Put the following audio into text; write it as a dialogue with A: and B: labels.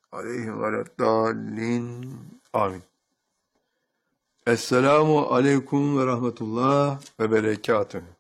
A: aleyhim veleddallin. Amin. Esselamu aleyküm ve rahmetullah ve berekatühü.